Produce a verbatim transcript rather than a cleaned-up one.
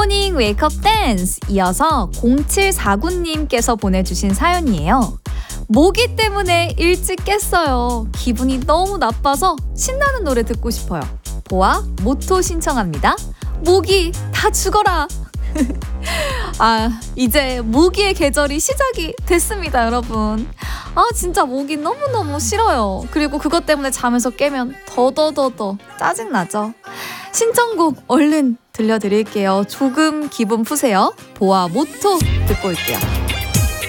굿모닝 웨이크업 댄스 이어서 공칠사구님께서 보내주신 사연이에요. 모기 때문에 일찍 깼어요. 기분이 너무 나빠서 신나는 노래 듣고 싶어요. 보아 모토 신청합니다. 모기 다 죽어라. 아, 이제 모기의 계절이 시작이 됐습니다, 여러분. 아, 진짜 모기 너무너무 싫어요. 그리고 그것 때문에 잠에서 깨면 더더더더 짜증나죠. 신청곡 얼른 들려드릴게요. 조금 기분 푸세요. 보아 모토 듣고 올게요.